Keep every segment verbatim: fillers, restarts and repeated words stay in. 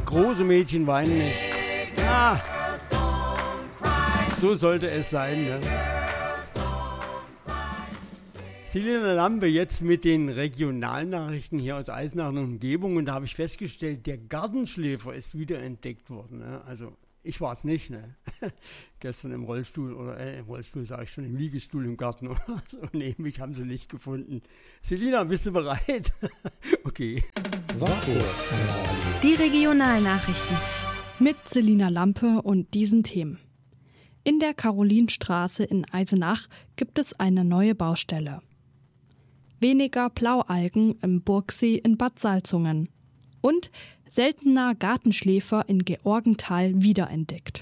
große Mädchen weinen nicht. Ah, so sollte es sein, ne? Selina Lampe jetzt mit den Regionalnachrichten hier aus Eisenach und Umgebung. Und da habe ich festgestellt, der Gartenschläfer ist wieder entdeckt worden. Ne? Also ich war es nicht. Ne? Gestern im Rollstuhl, oder äh, im Rollstuhl sage ich schon, im Liegestuhl im Garten. Oder so. Nee, mich haben sie nicht gefunden. Selina, bist du bereit? Okay. Die Regionalnachrichten mit Selina Lampe und diesen Themen. In der Karolinstraße in Eisenach gibt es eine neue Baustelle. Weniger Blaualgen im Burgsee in Bad Salzungen und seltener Gartenschläfer in Georgenthal wiederentdeckt.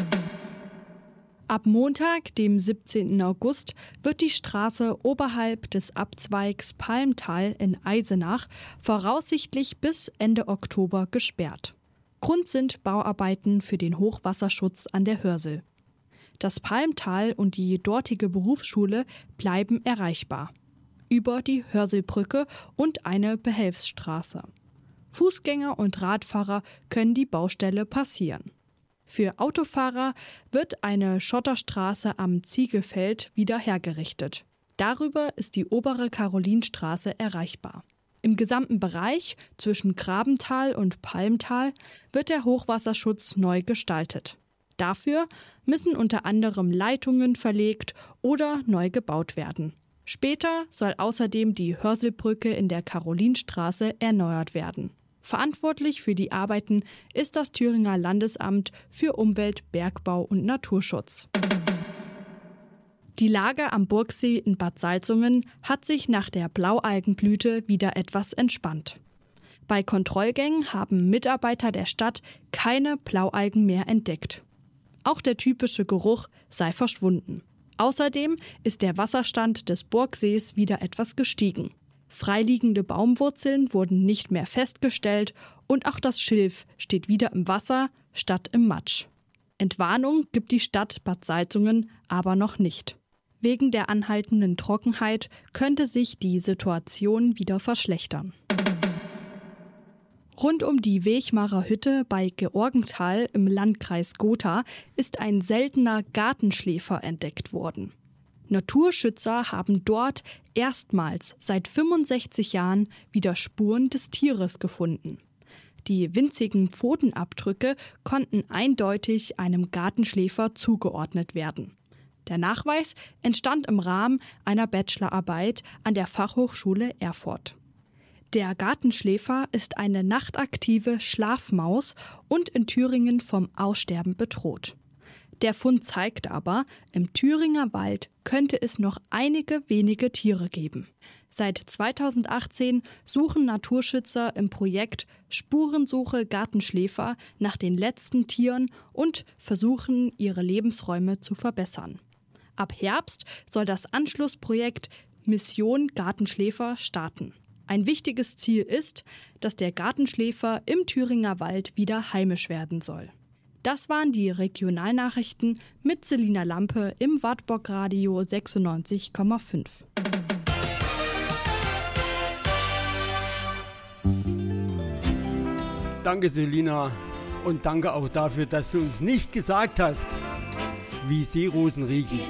Ab Montag, dem siebzehnten August, wird die Straße oberhalb des Abzweigs Palmtal in Eisenach voraussichtlich bis Ende Oktober gesperrt. Grund sind Bauarbeiten für den Hochwasserschutz an der Hörsel. Das Palmtal und die dortige Berufsschule bleiben erreichbar. Über die Hörselbrücke und eine Behelfsstraße. Fußgänger und Radfahrer können die Baustelle passieren. Für Autofahrer wird eine Schotterstraße am Ziegelfeld wieder hergerichtet. Darüber ist die obere Karolinstraße erreichbar. Im gesamten Bereich zwischen Grabental und Palmtal wird der Hochwasserschutz neu gestaltet. Dafür müssen unter anderem Leitungen verlegt oder neu gebaut werden. Später soll außerdem die Hörselbrücke in der Karolinstraße erneuert werden. Verantwortlich für die Arbeiten ist das Thüringer Landesamt für Umwelt, Bergbau und Naturschutz. Die Lage am Burgsee in Bad Salzungen hat sich nach der Blaualgenblüte wieder etwas entspannt. Bei Kontrollgängen haben Mitarbeiter der Stadt keine Blaualgen mehr entdeckt. Auch der typische Geruch sei verschwunden. Außerdem ist der Wasserstand des Burgsees wieder etwas gestiegen. Freiliegende Baumwurzeln wurden nicht mehr festgestellt und auch das Schilf steht wieder im Wasser statt im Matsch. Entwarnung gibt die Stadt Bad Salzungen aber noch nicht. Wegen der anhaltenden Trockenheit könnte sich die Situation wieder verschlechtern. Rund um die Wechmarer Hütte bei Georgenthal im Landkreis Gotha ist ein seltener Gartenschläfer entdeckt worden. Naturschützer haben dort erstmals seit fünfundsechzig Jahren wieder Spuren des Tieres gefunden. Die winzigen Pfotenabdrücke konnten eindeutig einem Gartenschläfer zugeordnet werden. Der Nachweis entstand im Rahmen einer Bachelorarbeit an der Fachhochschule Erfurt. Der Gartenschläfer ist eine nachtaktive Schlafmaus und in Thüringen vom Aussterben bedroht. Der Fund zeigt aber, im Thüringer Wald könnte es noch einige wenige Tiere geben. Seit zweitausendachtzehn suchen Naturschützer im Projekt Spurensuche Gartenschläfer nach den letzten Tieren und versuchen, ihre Lebensräume zu verbessern. Ab Herbst soll das Anschlussprojekt Mission Gartenschläfer starten. Ein wichtiges Ziel ist, dass der Gartenschläfer im Thüringer Wald wieder heimisch werden soll. Das waren die Regionalnachrichten mit Selina Lampe im Wartburg Radio sechsundneunzig Komma fünf. Danke, Selina. Und danke auch dafür, dass du uns nicht gesagt hast, wie Seerosen riechen.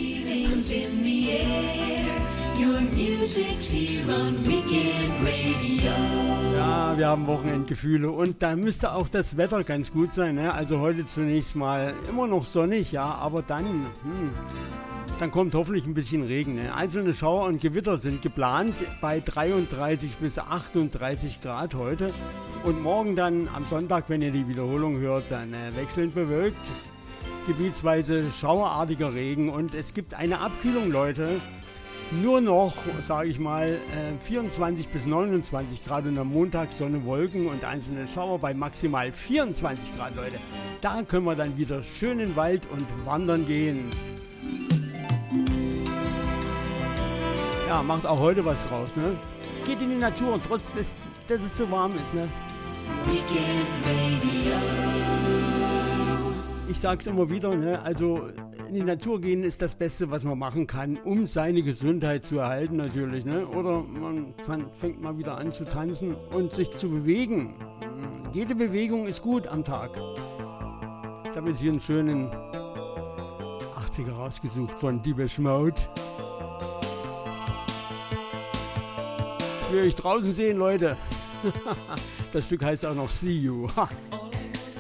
Ja, wir haben Wochenendgefühle und da müsste auch das Wetter ganz gut sein. Ne? Also heute zunächst mal immer noch sonnig, ja, aber dann, hm, dann kommt hoffentlich ein bisschen Regen. Ne? Einzelne Schauer und Gewitter sind geplant bei dreiunddreißig bis achtunddreißig Grad heute. Und morgen dann am Sonntag, wenn ihr die Wiederholung hört, dann äh, wechselnd bewölkt. Gebietsweise schauerartiger Regen und es gibt eine Abkühlung, Leute. Nur noch, sage ich mal, vierundzwanzig bis neunundzwanzig Grad und am Montag Sonne, Wolken und einzelne Schauer bei maximal vierundzwanzig Grad, Leute. Da können wir dann wieder schön in den Wald und wandern gehen. Ja, macht auch heute was draus, ne? Geht in die Natur, trotz des, dass es so warm ist, ne? Ich sag's immer wieder, ne? Also in die Natur gehen ist das Beste, was man machen kann, um seine Gesundheit zu erhalten natürlich, ne? Oder man fängt mal wieder an zu tanzen und sich zu bewegen. jede Bewegung ist gut am Tag. Ich habe jetzt hier einen schönen achtziger rausgesucht von Depeche Mode. Ich will euch draußen sehen, Leute. Das Stück heißt auch noch See You. Ha.